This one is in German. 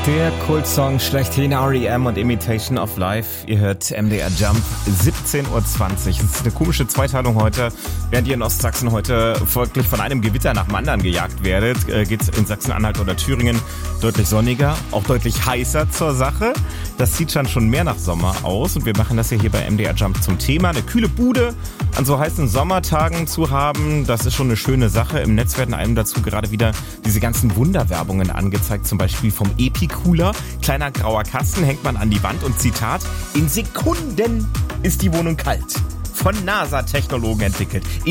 Der Kultsong schlechthin, R.E.M. und Imitation of Life. Ihr hört MDR Jump, 17.20 Uhr. Es ist eine komische Zweiteilung heute. Während ihr in Ostsachsen heute folglich von einem Gewitter nach dem anderen gejagt werdet, geht's in Sachsen-Anhalt oder Thüringen deutlich sonniger, auch deutlich heißer zur Sache. Das sieht schon mehr nach Sommer aus und wir machen das ja hier bei MDR Jump zum Thema. Eine kühle Bude an so heißen Sommertagen zu haben, das ist schon eine schöne Sache. Im Netz werden einem dazu gerade wieder diese ganzen Wunderwerbungen angezeigt, zum Beispiel vom Epi-Cooler. Kleiner grauer Kasten hängt man an die Wand und Zitat, in Sekunden ist die Wohnung kalt. Von NASA-Technologen entwickelt.